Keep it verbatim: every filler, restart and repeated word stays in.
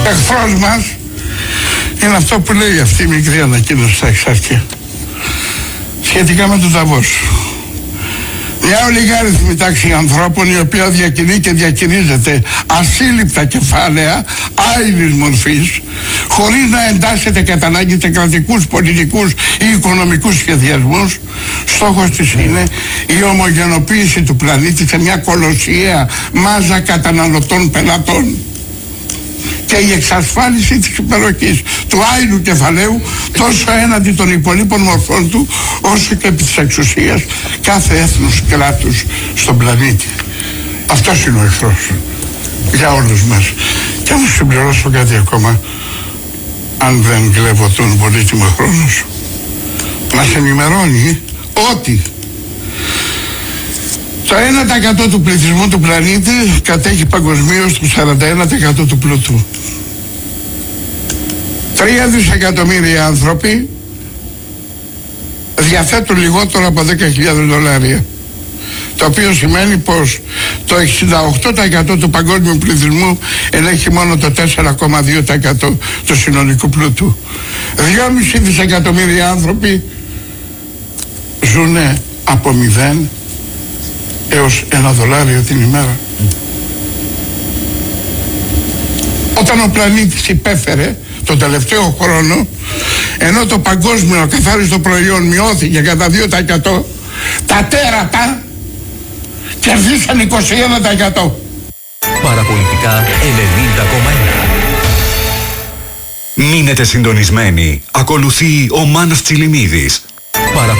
εχθρός μας είναι αυτό που λέει αυτή η μικρή ανακοίνωση στα εξάρτια σχετικά με τον Νταβός. Μια ολιγάριθμη τάξη ανθρώπων η οποία διακινεί και διακινίζεται ασύλληπτα κεφάλαια άειλης μορφής, χωρίς να εντάσσεται κατά ανάγκη σε κρατικούς, πολιτικούς ή οικονομικούς σχεδιασμούς. Στόχος της είναι η ομογενοποίηση του πλανήτη σε μια κολοσιαία μάζα καταναλωτών πελατών και η εξασφάλιση της υπεροχής του άειλου κεφαλαίου τόσο έναντι των υπολείπων μορφών του όσο και επί της εξουσίας κάθε έθνους κράτους στον πλανήτη. Αυτός είναι ο εχθρός για όλους μας. Και να συμπληρώσω κάτι ακόμα, αν δεν κλέβω τον πολύτιμο χρόνο σου, μας ενημερώνει ότι το ένα τοις εκατό του πληθυσμού του πλανήτη κατέχει παγκοσμίως το σαράντα ένα τοις εκατό του πλούτου. Τρία δισεκατομμύρια άνθρωποι διαθέτουν λιγότερο από δέκα χιλιάδες δολάρια. Το οποίο σημαίνει πως το εξήντα οκτώ τοις εκατό του παγκόσμιου πληθυσμού ελέγχει μόνο το τέσσερα κόμμα δύο τοις εκατό του συνολικού πλούτου. δυόμισι δισεκατομμύρια άνθρωποι ζουν από μηδέν έως ένα δολάριο την ημέρα. Όταν ο πλανήτης υπέφερε τον τελευταίο χρόνο, ενώ το παγκόσμιο καθάριστο προϊόν μειώθηκε κατά δύο τοις εκατό, τα τέρατα κερδίσαν είκοσι ένα τοις εκατό. Παραπολιτικά ενενήντα κόμμα ένα. Μείνετε συντονισμένοι. Ακολουθεί ο Μάνος Τσιλιμίδης.